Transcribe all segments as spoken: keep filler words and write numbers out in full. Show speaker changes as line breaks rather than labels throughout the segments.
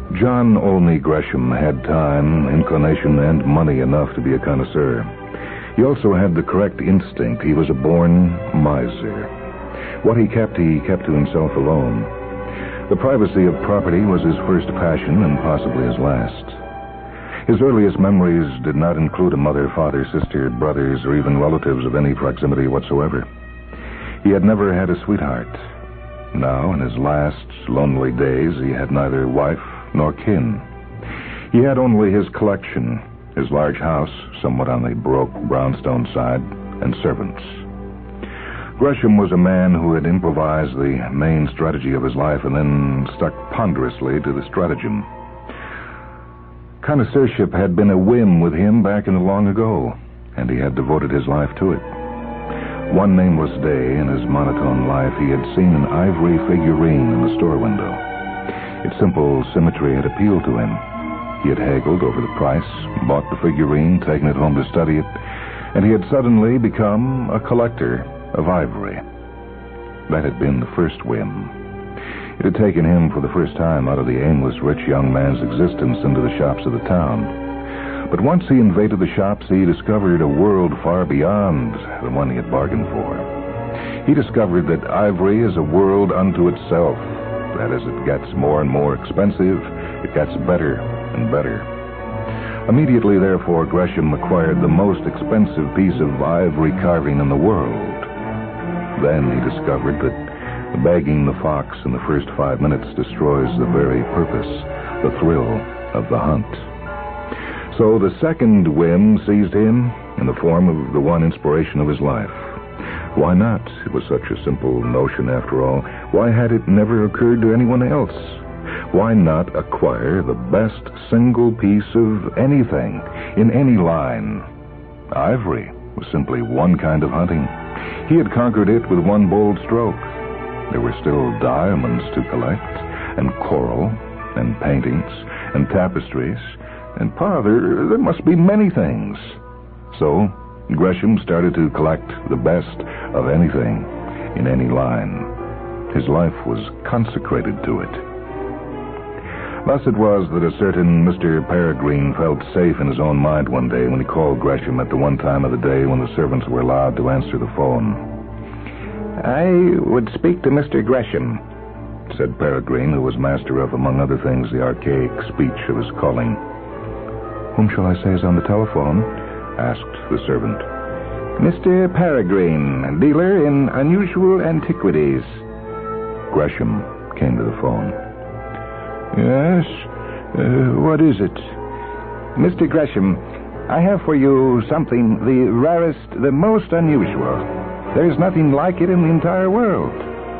John Olney Gresham had time, inclination, and money enough to be a connoisseur. He also had the correct instinct. He was a born miser. What he kept, he kept to himself alone. The privacy of property was his first passion and possibly his last. His earliest memories did not include a mother, father, sister, brothers, or even relatives of any proximity whatsoever. He had never had a sweetheart. Now, in his last lonely days, he had neither wife nor kin. He had only his collection, his large house, somewhat on the Baroque brownstone side, and servants. Gresham was a man who had improvised the main strategy of his life and then stuck ponderously to the stratagem. Connoisseurship had been a whim with him back in the long ago, and he had devoted his life to it. One nameless day in his monotone life, he had seen an ivory figurine in the store window. Its simple symmetry had appealed to him. He had haggled over the price, bought the figurine, taken it home to study it, and he had suddenly become a collector of ivory. That had been the first whim. It had taken him for the first time out of the aimless rich young man's existence into the shops of the town. But once he invaded the shops, he discovered a world far beyond the one he had bargained for. He discovered that ivory is a world unto itself, that as it gets more and more expensive, it gets better and better. Immediately, therefore, Gresham acquired the most expensive piece of ivory carving in the world. Then he discovered that bagging the fox in the first five minutes destroys the very purpose, the thrill of the hunt. So the second whim seized him in the form of the one inspiration of his life. Why not? It was such a simple notion after all. Why had it never occurred to anyone else? Why not acquire the best single piece of anything in any line? Ivory was simply one kind of hunting. He had conquered it with one bold stroke. There were still diamonds to collect, and coral, and paintings, and tapestries, and pa, there, there must be many things. So Gresham started to collect the best of anything in any line. His life was consecrated to it. Thus it was that a certain Mister Peregrine felt safe in his own mind one day when he called Gresham at the one time of the day when the servants were allowed to answer the phone.
"I would speak to Mister Gresham," said Peregrine, who was master of, among other things, the archaic speech of his calling.
"Whom shall I say is on the telephone?" asked the servant.
"Mister Peregrine, dealer in unusual antiquities."
Gresham came to the phone.
"Yes? Uh, what is it?" "Mister Gresham, I have for you something the rarest, the most unusual. There's nothing like it in the entire world."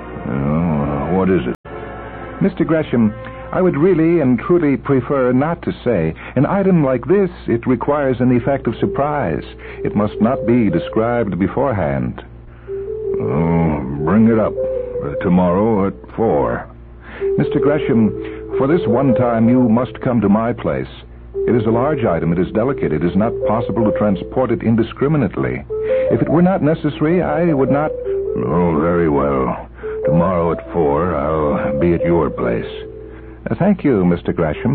Uh, what is it?"
"Mister Gresham, I would really and truly prefer not to say. An item like this, it requires an effect of surprise. It must not be described beforehand."
"Oh, bring it up. Uh, tomorrow at four."
"Mister Gresham, for this one time you must come to my place. It is a large item. It is delicate. It is not possible to transport it indiscriminately. If it were not necessary, I would not..."
"Oh, very well. Tomorrow at four, I'll be at your place."
Uh, thank you, Mister Gresham."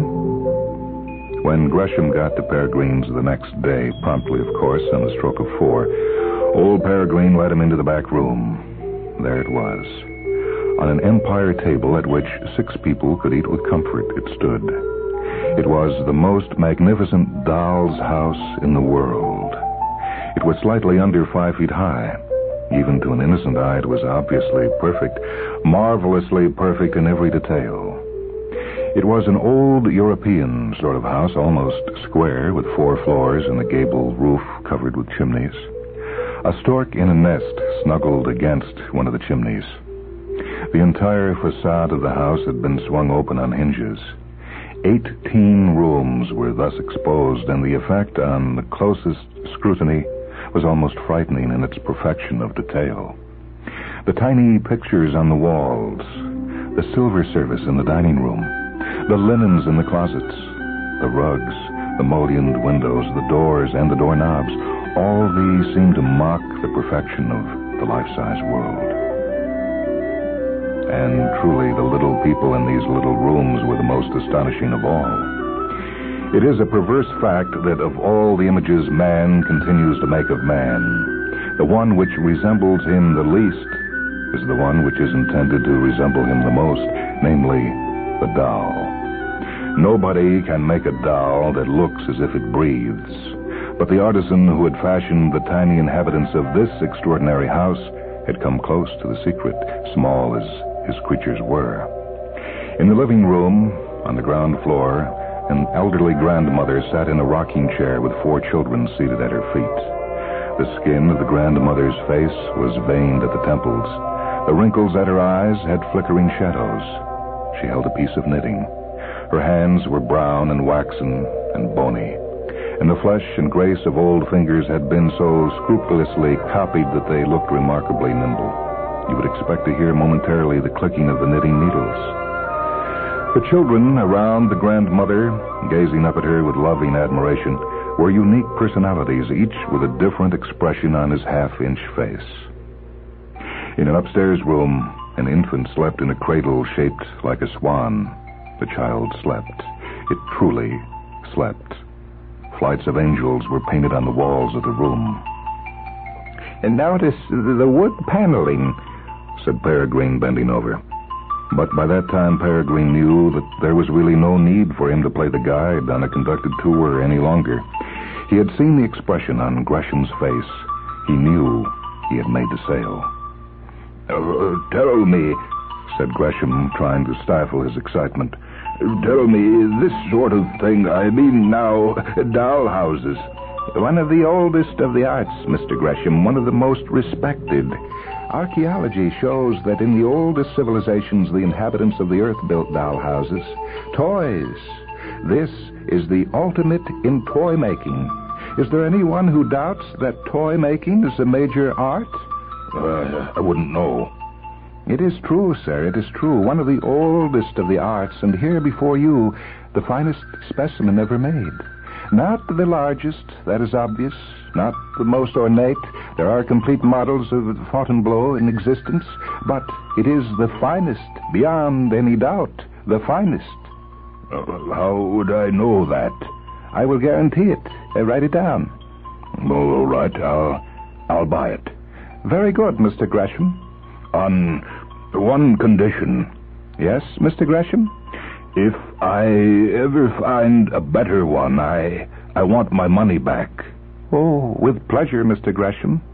When Gresham got to Peregrine's the next day, promptly, of course, on the stroke of four, old Peregrine led him into the back room. There it was. On an empire table at which six people could eat with comfort, it stood. It was the most magnificent doll's house in the world. It was slightly under five feet high. Even to an innocent eye, it was obviously perfect, marvelously perfect in every detail. It was an old European sort of house, almost square, with four floors and a gable roof covered with chimneys. A stork in a nest snuggled against one of the chimneys. The entire facade of the house had been swung open on hinges. Eighteen rooms were thus exposed, and the effect on the closest scrutiny was almost frightening in its perfection of detail. The tiny pictures on the walls, the silver service in the dining room, the linens in the closets, the rugs, the mullioned windows, the doors, and the doorknobs, all these seemed to mock the perfection of the life-size world. And truly, the little people in these little rooms were the most astonishing of all. It is a perverse fact that of all the images man continues to make of man, the one which resembles him the least is the one which is intended to resemble him the most, namely, the doll. Nobody can make a doll that looks as if it breathes, but the artisan who had fashioned the tiny inhabitants of this extraordinary house had come close to the secret, small as his creatures were. In the living room, on the ground floor, an elderly grandmother sat in a rocking chair with four children seated at her feet. The skin of the grandmother's face was veined at the temples. The wrinkles at her eyes had flickering shadows. She held a piece of knitting. Her hands were brown and waxen and bony, and the flesh and grace of old fingers had been so scrupulously copied that they looked remarkably nimble. You would expect to hear momentarily the clicking of the knitting needles. The children around the grandmother, gazing up at her with loving admiration, were unique personalities, each with a different expression on his half-inch face. In an upstairs room, an infant slept in a cradle shaped like a swan. The child slept. It truly slept. Flights of angels were painted on the walls of the room.
And notice the wood paneling,
said Peregrine, bending over. But by that time, Peregrine knew that there was really no need for him to play the guide on a conducted tour any longer. He had seen the expression on Gresham's face. He knew he had made the sale.
Uh, tell me, said Gresham, trying to stifle his excitement. Tell me, this sort of thing, I mean now, doll houses. One of the oldest of the arts, Mister Gresham, one of the most respected. Archaeology shows that in the oldest civilizations, the inhabitants of the earth built doll houses. Toys. This is the ultimate in toy making. Is there anyone who doubts that toy making is a major art?
Uh, I wouldn't know.
It is true, sir, it is true. One of the oldest of the arts, and here before you, the finest specimen ever made. Not the largest, that is obvious. Not the most ornate. There are complete models of Fontainebleau in existence. But it is the finest, beyond any doubt. The finest.
Uh, how would I know that?
I will guarantee it. Uh, write it down.
All right, I'll, I'll buy it.
Very good, Mister Gresham.
On one condition.
Yes, Mister Gresham?
If I ever find a better one, I I want my money back.
Oh, with pleasure, Mister Gresham.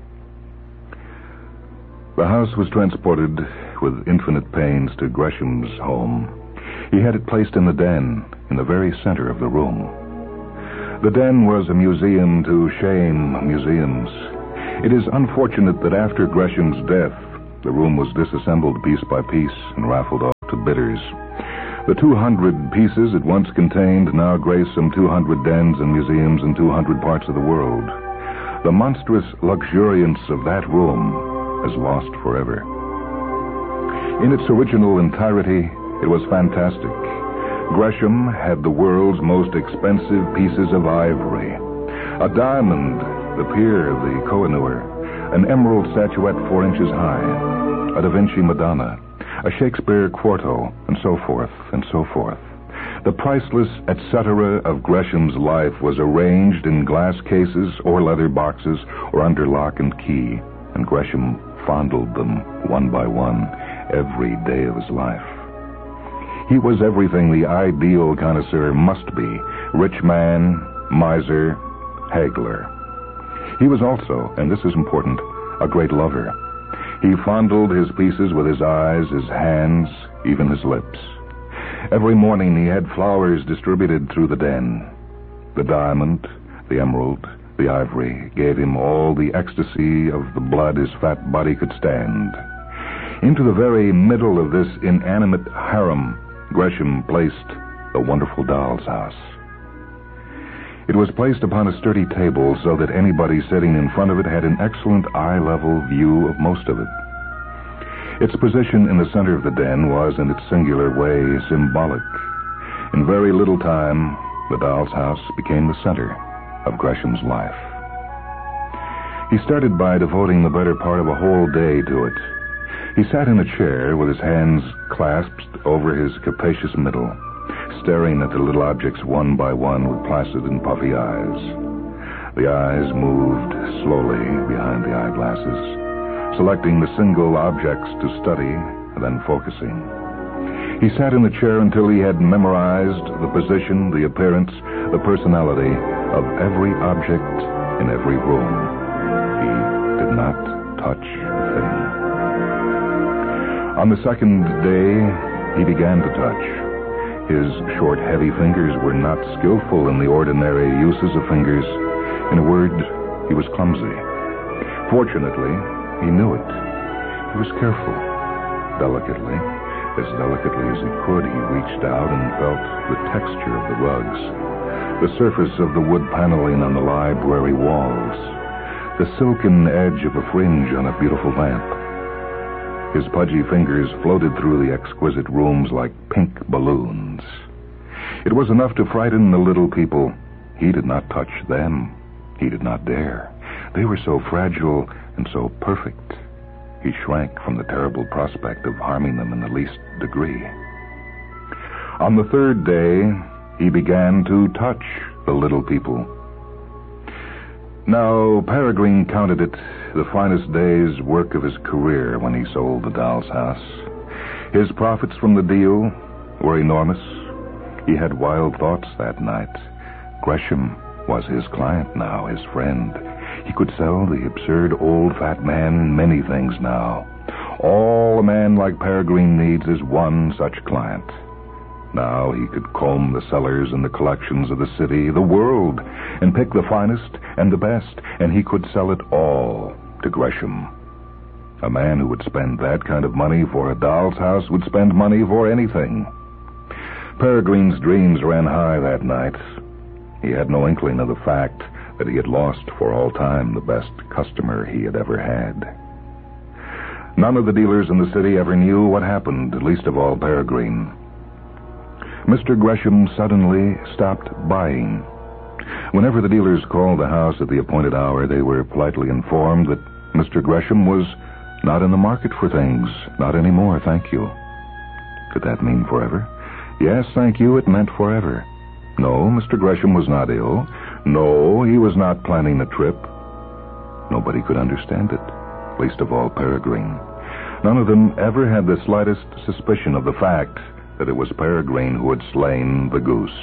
The house was transported with infinite pains to Gresham's home. He had it placed in the den, in the very center of the room. The den was a museum to shame museums. It is unfortunate that after Gresham's death, the room was disassembled piece by piece and raffled off to bidders. The two hundred pieces it once contained now grace some two hundred dens and museums in two hundred parts of the world. The monstrous luxuriance of that room is lost forever. In its original entirety, it was fantastic. Gresham had the world's most expensive pieces of ivory. A diamond, the peer of the Koh-i-Noor, an emerald statuette four inches high, a Da Vinci Madonna, a Shakespeare quarto, and so forth, and so forth. The priceless et cetera of Gresham's life was arranged in glass cases or leather boxes or under lock and key, and Gresham fondled them one by one every day of his life. He was everything the ideal connoisseur must be: rich man, miser, haggler. He was also, and this is important, a great lover. He fondled his pieces with his eyes, his hands, even his lips. Every morning he had flowers distributed through the den. The diamond, the emerald, the ivory gave him all the ecstasy of the blood his fat body could stand. Into the very middle of this inanimate harem, Gresham placed the wonderful doll's house. It was placed upon a sturdy table so that anybody sitting in front of it had an excellent eye-level view of most of it. Its position in the center of the den was, in its singular way, symbolic. In very little time, the doll's house became the center of Gresham's life. He started by devoting the better part of a whole day to it. He sat in a chair with his hands clasped over his capacious middle, staring at the little objects one by one with placid and puffy eyes. The eyes moved slowly behind the eyeglasses, selecting the single objects to study, then focusing. He sat in the chair until he had memorized the position, the appearance, the personality of every object in every room. He did not touch a thing. On the second day, he began to touch. His short, heavy fingers were not skillful in the ordinary uses of fingers. In a word, he was clumsy. Fortunately, he knew it. He was careful. Delicately, as delicately as he could, he reached out and felt the texture of the rugs, the surface of the wood paneling on the library walls, the silken edge of a fringe on a beautiful lamp. His pudgy fingers floated through the exquisite rooms like pink balloons. It was enough to frighten the little people. He did not touch them. He did not dare. They were so fragile and so perfect. He shrank from the terrible prospect of harming them in the least degree. On the third day, he began to touch the little people. Now, Peregrine counted it the finest day's work of his career when he sold the doll's house. His profits from the deal were enormous. He had wild thoughts that night. Gresham was his client now, his friend. He could sell the absurd old fat man many things now. All a man like Peregrine needs is one such client. Now he could comb the cellars and the collections of the city, the world, and pick the finest and the best, and he could sell it all to Gresham. A man who would spend that kind of money for a doll's house would spend money for anything. Peregrine's dreams ran high that night. He had no inkling of the fact that he had lost for all time the best customer he had ever had. None of the dealers in the city ever knew what happened, least of all Peregrine. Mister Gresham suddenly stopped buying. Whenever the dealers called the house at the appointed hour, they were politely informed that Mister Gresham was not in the market for things. Not anymore, thank you. Could that mean forever? Yes, thank you, it meant forever. No, Mister Gresham was not ill. No, he was not planning a trip. Nobody could understand it, least of all Peregrine. None of them ever had the slightest suspicion of the fact that it was Peregrine who had slain the goose.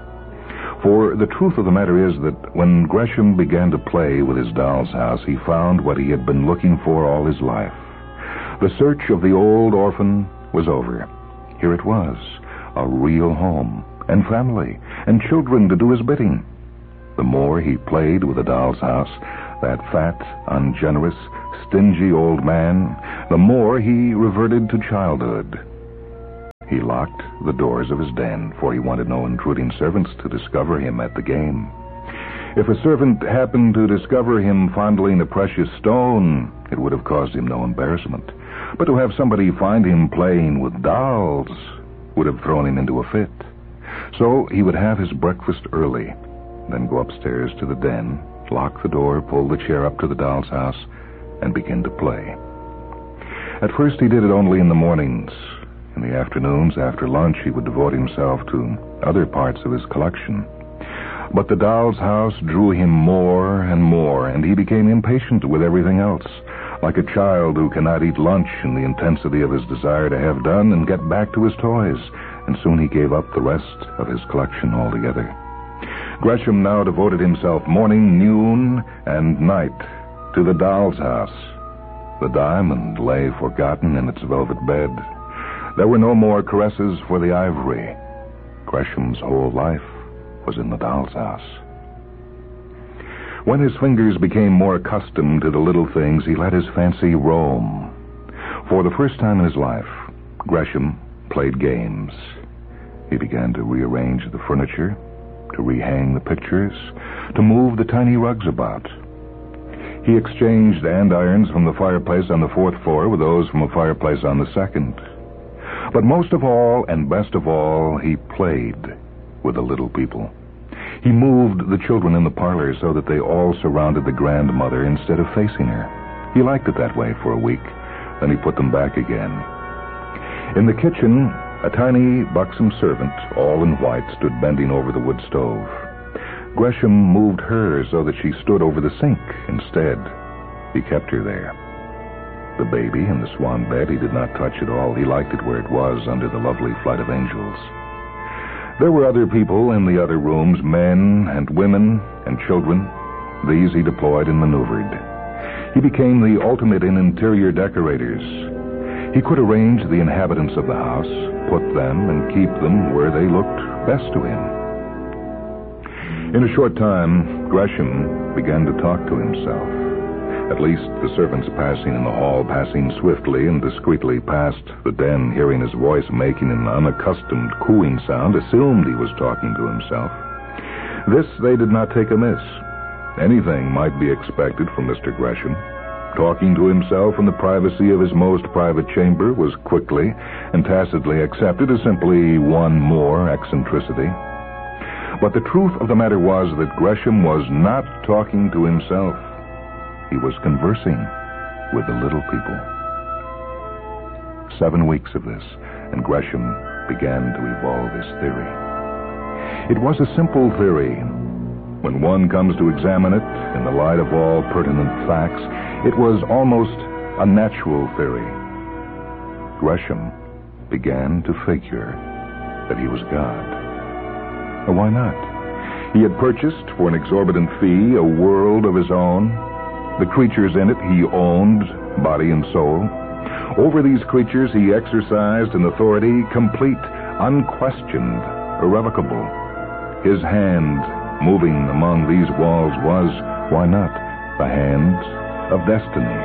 For the truth of the matter is that when Gresham began to play with his doll's house, he found what he had been looking for all his life. The search of the old orphan was over. Here it was, a real home, and family, and children to do his bidding. The more he played with the doll's house, that fat, ungenerous, stingy old man, the more he reverted to childhood. He locked the doors of his den, for he wanted no intruding servants to discover him at the game. If a servant happened to discover him fondling a precious stone, it would have caused him no embarrassment. But to have somebody find him playing with dolls would have thrown him into a fit. So he would have his breakfast early, then go upstairs to the den, lock the door, pull the chair up to the doll's house, and begin to play. At first he did it only in the mornings. In the afternoons, after lunch, he would devote himself to other parts of his collection. But the doll's house drew him more and more, and he became impatient with everything else, like a child who cannot eat lunch in the intensity of his desire to have done and get back to his toys, and soon he gave up the rest of his collection altogether. Gresham now devoted himself morning, noon, and night to the doll's house. The diamond lay forgotten in its velvet bed. There were no more caresses for the ivory. Gresham's whole life was in the doll's house. When his fingers became more accustomed to the little things, he let his fancy roam. For the first time in his life, Gresham played games. He began to rearrange the furniture, to rehang the pictures, to move the tiny rugs about. He exchanged andirons from the fireplace on the fourth floor with those from a fireplace on the second. But most of all, and best of all, he played with the little people. He moved the children in the parlor so that they all surrounded the grandmother instead of facing her. He liked it that way for a week. Then he put them back again. In the kitchen, a tiny, buxom servant, all in white, stood bending over the wood stove. Gresham moved her so that she stood over the sink instead. He kept her there. The baby in the swan bed he did not touch at all. He liked it where it was, under the lovely flight of angels. There were other people in the other rooms, men and women and children. These he deployed and maneuvered. He became the ultimate in interior decorators. He could arrange the inhabitants of the house, put them and keep them where they looked best to him. In a short time, Gresham began to talk to himself. At least the servants passing in the hall, passing swiftly and discreetly past the den, hearing his voice making an unaccustomed cooing sound, assumed he was talking to himself. This they did not take amiss. Anything might be expected from Mister Gresham. Talking to himself in the privacy of his most private chamber was quickly and tacitly accepted as simply one more eccentricity. But the truth of the matter was that Gresham was not talking to himself. He was conversing with the little people. Seven weeks of this, and Gresham began to evolve his theory. It was a simple theory. When one comes to examine it in the light of all pertinent facts, it was almost a natural theory. Gresham began to figure that he was God. Why not? He had purchased for an exorbitant fee a world of his own. The creatures in it he owned, body and soul. Over these creatures he exercised an authority complete, unquestioned, irrevocable. His hand moving among these walls was, why not, the hand of destiny.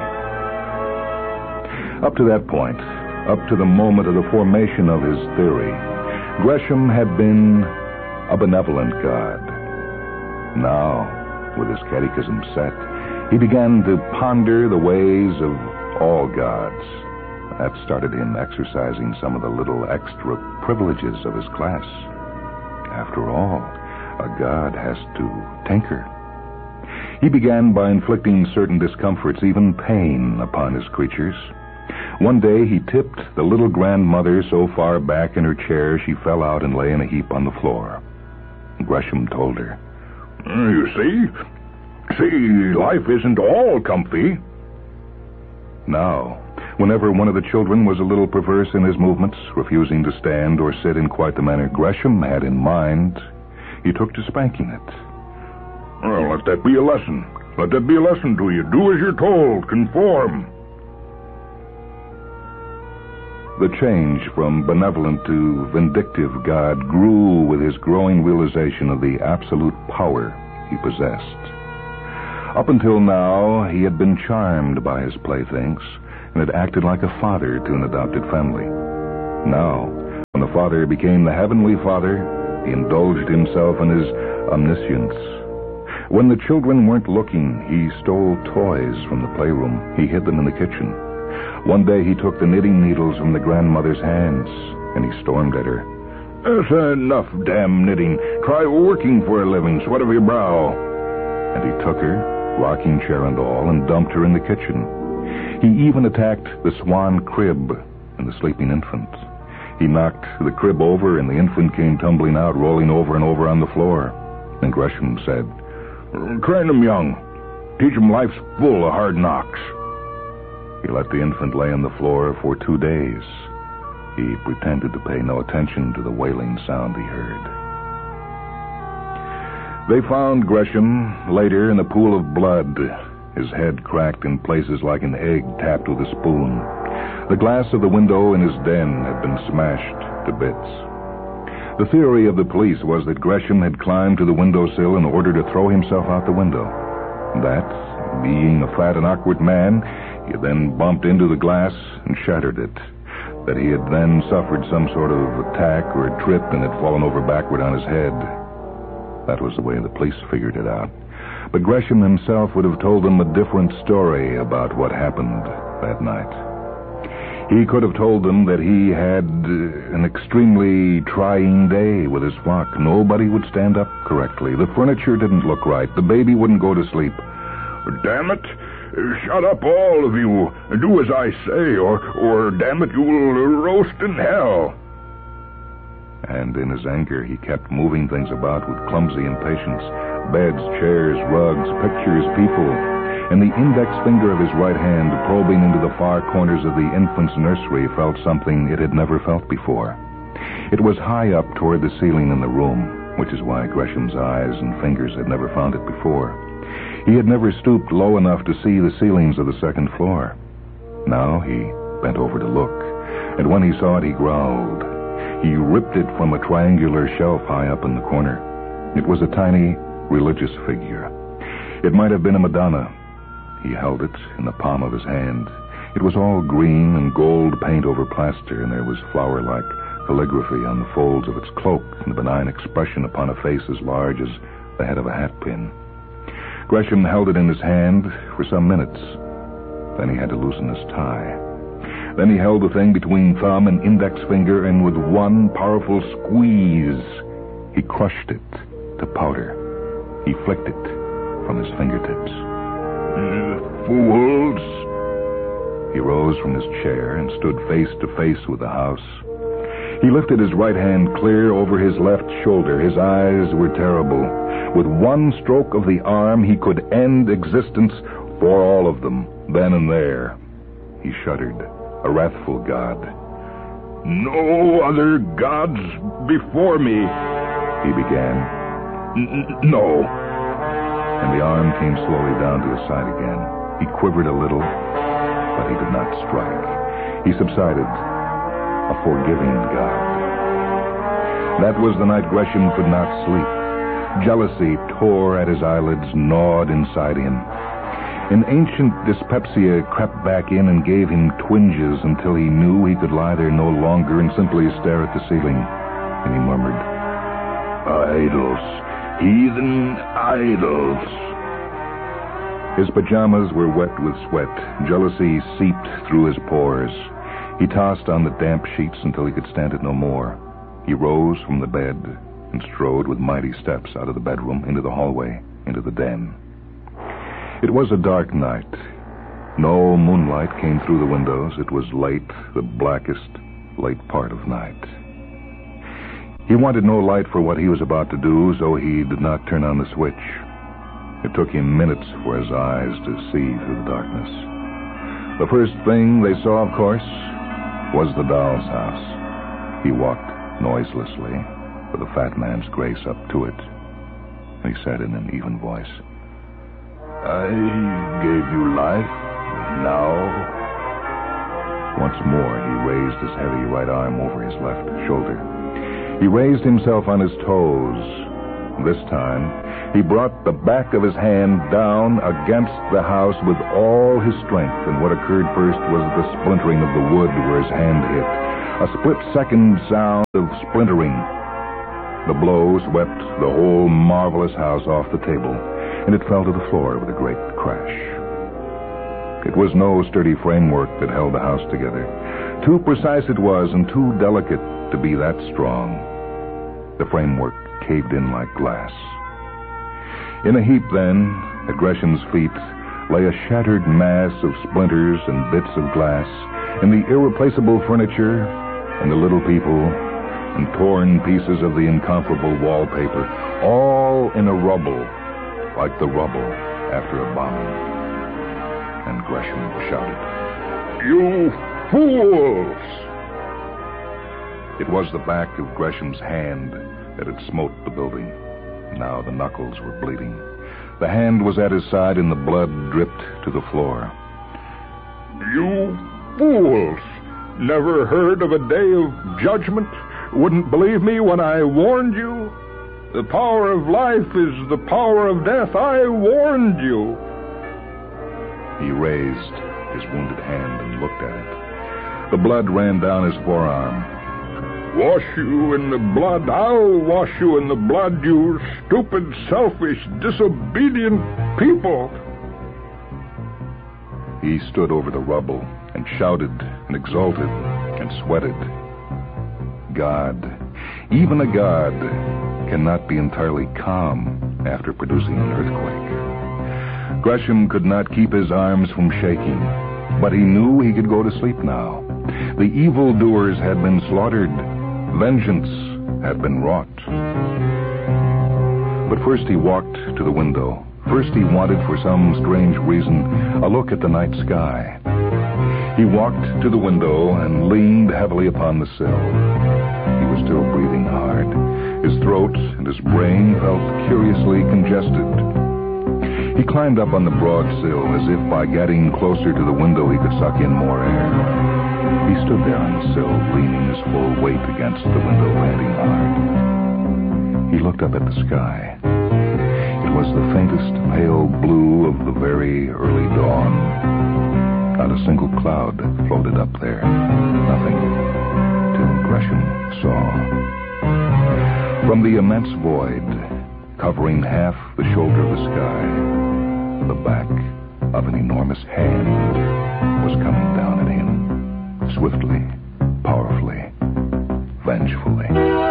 Up to that point, up to the moment of the formation of his theory, Gresham had been a benevolent God. Now, with his catechism set, he began to ponder the ways of all gods. That started him exercising some of the little extra privileges of his class. After all, a god has to tinker. He began by inflicting certain discomforts, even pain, upon his creatures. One day he tipped the little grandmother so far back in her chair she fell out and lay in a heap on the floor. Gresham told her,
You see? See, life isn't all comfy.
Now, whenever one of the children was a little perverse in his movements, refusing to stand or sit in quite the manner Gresham had in mind, he took to spanking it.
Well, let that be a lesson. Let that be a lesson to you. Do as you're told. Conform.
The change from benevolent to vindictive God grew with his growing realization of the absolute power he possessed. Up until now, he had been charmed by his playthings and had acted like a father to an adopted family. Now, when the Father became the Heavenly Father, he indulged himself in his omniscience. When the children weren't looking, he stole toys from the playroom. He hid them in the kitchen. One day he took the knitting needles from the grandmother's hands, and he stormed at her.
That's enough damn knitting. Try working for a living. Sweat of your brow.
And he took her, rocking chair and all, and dumped her in the kitchen. He even attacked the swan crib and the sleeping infant. He knocked the crib over, and the infant came tumbling out, rolling over and over on the floor. And Gresham said,
Train them young. Teach them life's full of hard knocks.
He let the infant lay on the floor for two days. He pretended to pay no attention to the wailing sound he heard. They found Gresham later in a pool of blood, his head cracked in places like an egg tapped with a spoon. The glass of the window in his den had been smashed to bits. The theory of the police was that Gresham had climbed to the windowsill in order to throw himself out the window. That, being a fat and awkward man, he had then bumped into the glass and shattered it. That he had then suffered some sort of attack or a trip and had fallen over backward on his head. That was the way the police figured it out. But Gresham himself would have told them a different story about what happened that night. He could have told them that he had an extremely trying day with his flock. Nobody would stand up correctly. The furniture didn't look right. The baby wouldn't go to sleep.
Damn it. Shut up, all of you. Do as I say, or, or damn it, you will roast in hell.
And in his anger, he kept moving things about with clumsy impatience. Beds, chairs, rugs, pictures, people. And the index finger of his right hand, probing into the far corners of the infant's nursery, felt something it had never felt before. It was high up toward the ceiling in the room, which is why Gresham's eyes and fingers had never found it before. He had never stooped low enough to see the ceilings of the second floor. Now he bent over to look, and when he saw it, he growled. He ripped it from a triangular shelf high up in the corner. It was a tiny religious figure. It might have been a Madonna. He held it in the palm of his hand. It was all green and gold paint over plaster, and there was flower-like calligraphy on the folds of its cloak and a benign expression upon a face as large as the head of a hat pin. Gresham held it in his hand for some minutes. Then he had to loosen his tie. Then he held the thing between thumb and index finger, and with one powerful squeeze, he crushed it to powder. He flicked it from his fingertips.
Fools!
He rose from his chair and stood face to face with the house. He lifted his right hand clear over his left shoulder. His eyes were terrible. With one stroke of the arm, he could end existence for all of them, then and there. He shuddered, a wrathful god.
No other gods before me, he began. N- no.
And the arm came slowly down to his side again. He quivered a little, but he did not strike. He subsided, a forgiving god. That was the night Gresham could not sleep. Jealousy tore at his eyelids, gnawed inside him. An ancient dyspepsia crept back in and gave him twinges until he knew he could lie there no longer and simply stare at the ceiling. And he murmured,
"Idols, heathen idols."
His pajamas were wet with sweat. Jealousy seeped through his pores. He tossed on the damp sheets until he could stand it no more. He rose from the bed and strode with mighty steps out of the bedroom, into the hallway, into the den. It was a dark night. No moonlight came through the windows. It was late, the blackest, late part of night. He wanted no light for what he was about to do, so he did not turn on the switch. It took him minutes for his eyes to see through the darkness. The first thing they saw, of course, was the doll's house. He walked noiselessly, with a fat man's grace up to it. He said in an even voice,
"I gave you life. Now..."
Once more, he raised his heavy right arm over his left shoulder. He raised himself on his toes. This time, he brought the back of his hand down against the house with all his strength, and what occurred first was the splintering of the wood where his hand hit. A split-second sound of splintering. The blow swept the whole marvelous house off the table, and it fell to the floor with a great crash. It was no sturdy framework that held the house together. Too precise it was, and too delicate to be that strong. The framework caved in like glass. In a heap, then, at Gresham's feet, lay a shattered mass of splinters and bits of glass, and the irreplaceable furniture, and the little people, and torn pieces of the incomparable wallpaper, all in a rubble, like the rubble after a bombing. And Gresham shouted,
"You fools!"
It was the back of Gresham's hand that had smote the building. Now the knuckles were bleeding. The hand was at his side, and the blood dripped to the floor.
"You fools! Never heard of a day of judgment? Wouldn't believe me when I warned you? The power of life is the power of death. I warned you."
He raised his wounded hand and looked at it. The blood ran down his forearm.
"Wash you in the blood. I'll wash you in the blood, you stupid, selfish, disobedient people."
He stood over the rubble and shouted and exulted and sweated. God, even a god, cannot be entirely calm after producing an earthquake. Gresham could not keep his arms from shaking, but he knew he could go to sleep now. The evildoers had been slaughtered. Vengeance had been wrought. But first he walked to the window. First he wanted, for some strange reason, a look at the night sky. He walked to the window and leaned heavily upon the sill. He was still breathing hard. His throat and his brain felt curiously congested. He climbed up on the broad sill as if by getting closer to the window he could suck in more air. He stood there on the sill, leaning his full weight against the window, panting hard. He looked up at the sky. It was the faintest pale blue of the very early dawn. Not a single cloud floated up there. Nothing, till Gresham saw. From the immense void, covering half the shoulder of the sky, the back of an enormous hand was coming down at him, swiftly, powerfully, vengefully.